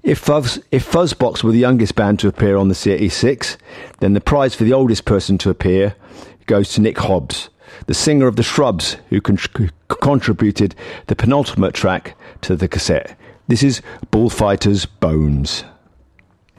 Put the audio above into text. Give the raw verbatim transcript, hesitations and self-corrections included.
If, Fuzz, if Fuzzbox were the youngest band to appear on the C eighty-six, then the prize for the oldest person to appear goes to Nick Hobbs, the singer of The Shrubs, who con- contributed the penultimate track to the cassette. This is Bullfighters Bones.